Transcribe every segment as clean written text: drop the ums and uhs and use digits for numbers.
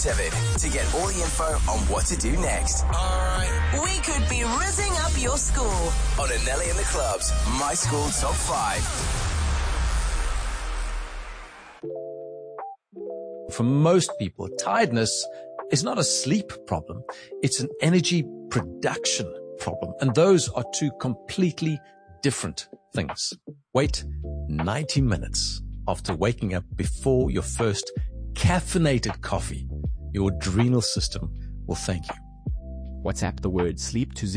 94.7 to get all the info on what to do next. We could be rizzing up your school. On Anelli and the Club's My School Top 5. For most people, tiredness is not a sleep problem. It's an energy production problem. And those are two completely different things. Wait 90 minutes after waking up before your first caffeinated coffee. Your adrenal system will thank you. WhatsApp the word sleep to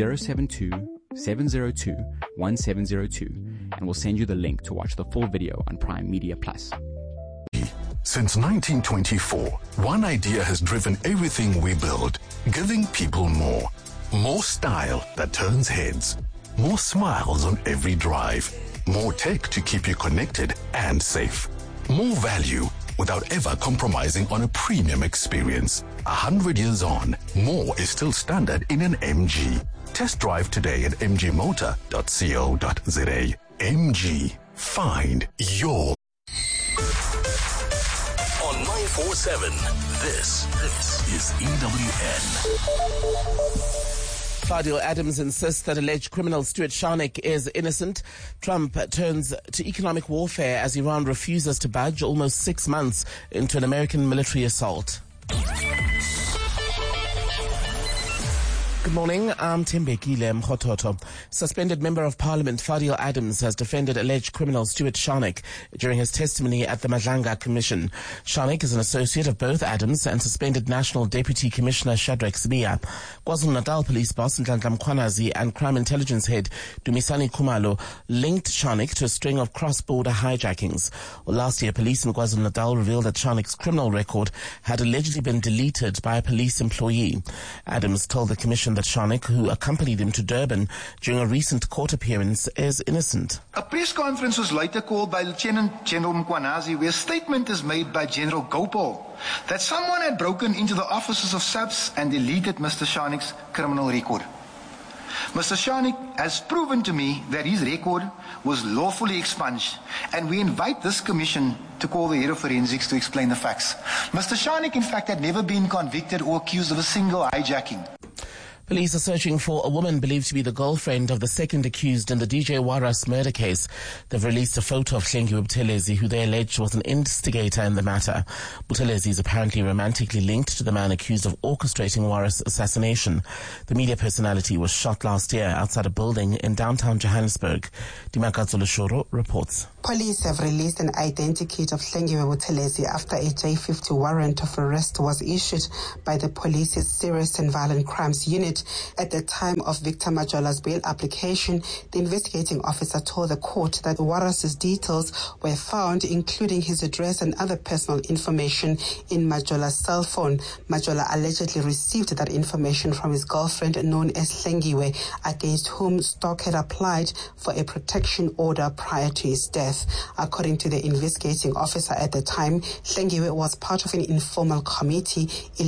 072-702-1702 and we'll send you the link to watch the full video on Prime Media Plus. Since 1924, one idea has driven everything we build, giving people more. More style that turns heads. More smiles on every drive. More tech to keep you connected and safe. More value without ever compromising on a premium experience. 100 years on, more is still standard in an MG. Test drive today at mgmotor.co.za. MG. Find your... On 947, this is EWN. Fadil Adams insists that alleged criminal Stuart Sharnik is innocent. Trump turns to economic warfare as Iran refuses to budge almost 6 months into an American military assault. Good morning, I'm Timbekile Mkhototo. Suspended Member of Parliament Fadil Adams has defended alleged criminal Stuart Sharnik during his testimony at the Madlanga Commission. Sharnik is an associate of both Adams and suspended National Deputy Commissioner Shadrack Sibiya. KwaZulu-Natal Police Boss Nhlanhla Mkhwanazi and Crime Intelligence Head Dumisani Khumalo linked Sharnik to a string of cross-border hijackings. Last year, police in KwaZulu-Natal revealed that Sharnik's criminal record had allegedly been deleted by a police employee. Adams told the Commission that Sharnik, who accompanied him to Durban during a recent court appearance, is innocent. A press conference was later called by Lieutenant General Mkhwanazi, where a statement is made by General Gopal that someone had broken into the offices of SAPS and deleted Mr. Sharnik's criminal record. Mr. Sharnik has proven to me that his record was lawfully expunged, and we invite this commission to call the head of forensics to explain the facts. Mr. Sharnik, in fact, had never been convicted or accused of a single hijacking. Police are searching for a woman believed to be the girlfriend of the second accused in the DJ Waras murder case. They've released a photo of Hlengiwe Buthelezi, who they allege was an instigator in the matter. Buthelezi is apparently romantically linked to the man accused of orchestrating Waras' assassination. The media personality was shot last year outside a building in downtown Johannesburg. Dimakatso Leshoro reports. Police have released an identikit of Hlengiwe Buthelezi after a J50 warrant of arrest was issued by the police's Serious and Violent Crimes Unit. At the time of Victor Majola's bail application, the investigating officer told the court that Waras' details were found, including his address and other personal information, in Majola's cell phone. Majola allegedly received that information from his girlfriend, known as Hlengiwe, against whom Stock had applied for a protection order prior to his death. According to the investigating officer at the time, Hlengiwe was part of an informal committee